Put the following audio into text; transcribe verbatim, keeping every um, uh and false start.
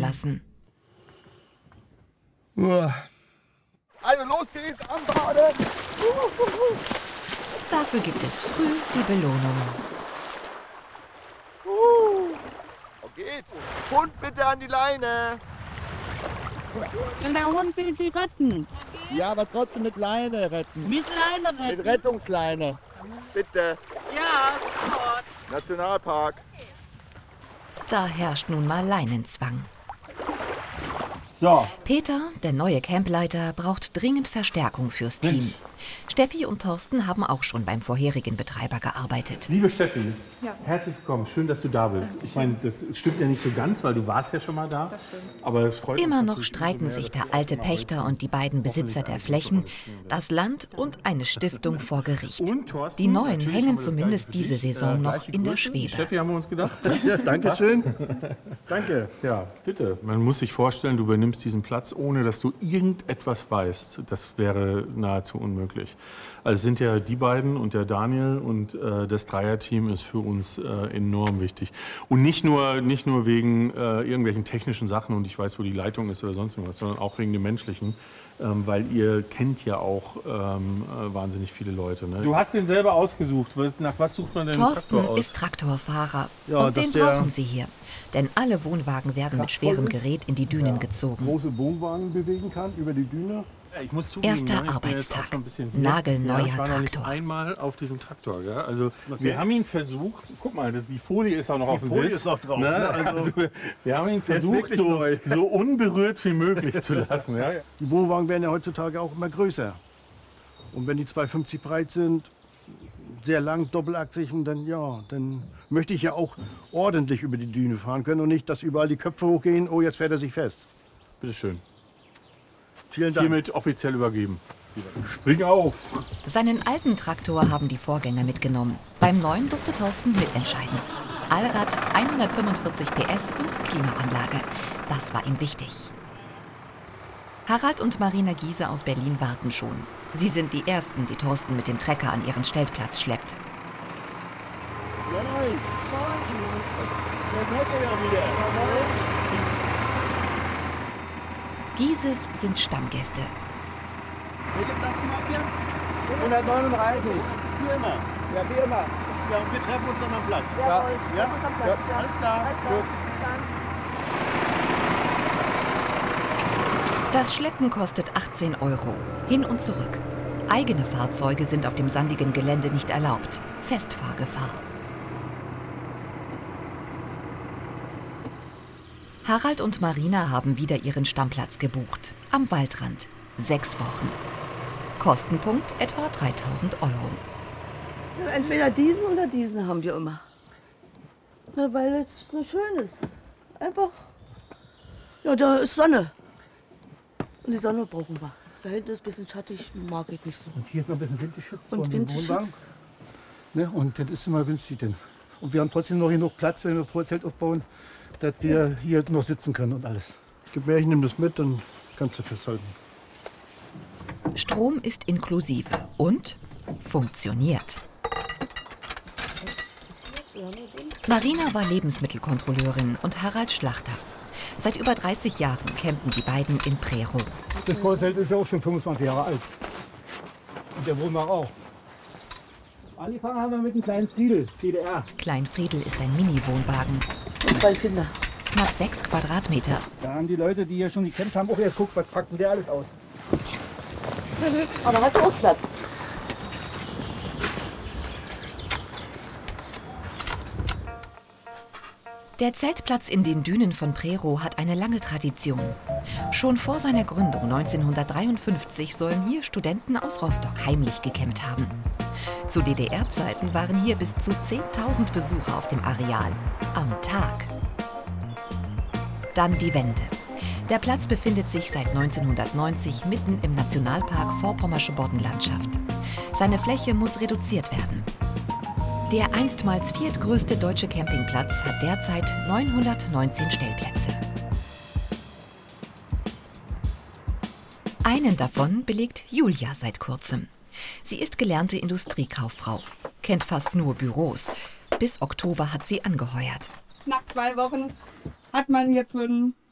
verlassen. Also los geht's, anbaden! Dafür gibt es früh die Belohnung. Uh, geht. Hund bitte an die Leine. Und der Hund will sie retten. Ja, aber trotzdem mit Leine retten. Mit Leine retten? Mit Rettungsleine. Bitte. Ja, sofort. Nationalpark. Da herrscht nun mal Leinenzwang. So. Peter, der neue Campleiter, braucht dringend Verstärkung fürs Team. Steffi und Thorsten haben auch schon beim vorherigen Betreiber gearbeitet. Liebe Steffi, ja. Herzlich willkommen. Schön, dass du da bist. Dankeschön. Ich meine, das stimmt ja nicht so ganz, weil du warst ja schon mal da. Das stimmt. Aber es freut Immer uns noch streiten mehr, sich der alte Pächter und die beiden Besitzer der Flächen, das Land und eine Stiftung vor Gericht. Die Neuen hängen zumindest diese Saison noch in der Schwebe. Steffi, haben wir uns gedacht? Ja, danke schön. Danke. Ja, bitte. Man muss sich vorstellen, du übernimmst diesen Platz, ohne dass du irgendetwas weißt. Das wäre nahezu unmöglich. Also es sind ja die beiden und der Daniel und äh, das Dreierteam ist für uns äh, enorm wichtig. Und nicht nur, nicht nur wegen äh, irgendwelchen technischen Sachen und ich weiß, wo die Leitung ist oder sonst irgendwas, sondern auch wegen dem Menschlichen. Ähm, weil ihr kennt ja auch ähm, äh, wahnsinnig viele Leute. Ne? Du hast den selber ausgesucht. Nach was sucht man denn Thorsten Traktor aus? ist Traktorfahrer Ja, und dass den der brauchen sie hier. Denn alle Wohnwagen werden mit schwerem Gerät in die Dünen gezogen. Große Wohnwagen bewegen kann über die Düne. Ich muss zugeben, Erster ja, ich bin jetzt Arbeitstag. auch schon ein bisschen hier. Nagelneuer ja, ich war noch nicht Traktor. einmal auf diesem Traktor. Ja? Also wir haben ihn versucht, guck mal, das, die Folie ist auch noch Die auf dem Folie Sitz. ist noch drauf, Ne? ne? Also, Also, wir haben ihn der ist versucht, wirklich so, neu. so unberührt wie möglich zu lassen. Ja? Die Wohnwagen werden ja heutzutage auch immer größer. Und wenn die zwei fünfzig breit sind, sehr lang, doppelachsig, und dann, ja, dann möchte ich ja auch ordentlich über die Düne fahren können und nicht, dass überall die Köpfe hochgehen, oh, jetzt fährt er sich fest. Bitte schön. Vielen Dank. Hiermit offiziell übergeben. Spring auf! Seinen alten Traktor haben die Vorgänger mitgenommen. Beim neuen durfte Thorsten mitentscheiden. Allrad, hundertfünfundvierzig P S und Klimaanlage. Das war ihm wichtig. Harald und Marina Giese aus Berlin warten schon. Sie sind die Ersten, die Thorsten mit dem Trecker an ihren Stellplatz schleppt. Moin. Moin. Da seid ihr ja wieder. Gieses sind Stammgäste. Welche Platz macht ihr? hundertneununddreißig. Wie immer. Ja, wie immer. Ja, und wir treffen uns dann am Platz. Ja. Ja? Uns am Platz, ja. Alles klar. Gut. Bis dann. Das Schleppen kostet achtzehn Euro. Hin und zurück. Eigene Fahrzeuge sind auf dem sandigen Gelände nicht erlaubt. Festfahrgefahr. Harald und Marina haben wieder ihren Stammplatz gebucht. Am Waldrand. Sechs Wochen. Kostenpunkt etwa dreitausend Euro. Ja, entweder diesen oder diesen haben wir immer. Na, weil es so schön ist. Einfach. Ja, da ist Sonne. Und die Sonne brauchen wir. Da hinten ist ein bisschen schattig, mag ich nicht so. Und hier ist noch ein bisschen Windschutz Und von dem Windschutz. Wohnwagen. Ne, und das ist immer günstig denn. Und wir haben trotzdem noch genug Platz, wenn wir Vorzelt aufbauen, dass wir hier noch sitzen können und alles. Gib mir, ich nehme das mit, dann kannst du festhalten. Strom ist inklusive und funktioniert. Marina war Lebensmittelkontrolleurin und Harald Schlachter. Seit über dreißig Jahren campen die beiden in Prerow. Das Vorzelt ist ja auch schon fünfundzwanzig Jahre alt. Und der Wohnwagen auch. Angefangen haben wir mit einem kleinen Friedel, P D R. Klein Friedel ist ein Mini-Wohnwagen. Und zwei Kinder. Knapp sechs Quadratmeter. Da haben die Leute, die hier schon gekämpft haben, auch erst guckt, was packt denn der alles aus. Aber hat auch Platz. Der Zeltplatz in den Dünen von Prerow hat eine lange Tradition. Schon vor seiner Gründung neunzehnhundertdreiundfünfzig sollen hier Studenten aus Rostock heimlich gecampt haben. Zu D D R-Zeiten waren hier bis zu zehntausend Besucher auf dem Areal. Am Tag. Dann die Wende. Der Platz befindet sich seit neunzehnhundertneunzig mitten im Nationalpark Vorpommersche Boddenlandschaft. Seine Fläche muss reduziert werden. Der einstmals viertgrößte deutsche Campingplatz hat derzeit neunhundertneunzehn Stellplätze. Einen davon belegt Julia seit kurzem. Sie ist gelernte Industriekauffrau, kennt fast nur Büros. Bis Oktober hat sie angeheuert. Nach zwei Wochen hat man jetzt so einen